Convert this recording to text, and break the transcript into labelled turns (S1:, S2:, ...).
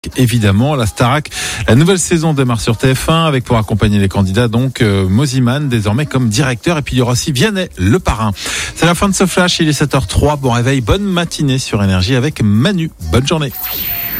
S1: Évidemment, la Starac, la nouvelle saison démarre sur TF1 avec pour accompagner les candidats donc Moziman désormais comme directeur et puis il y aura aussi Vianney le parrain. C'est la fin de ce flash, il est 7h03, bon réveil, bonne matinée sur Énergie avec Manu. Bonne journée.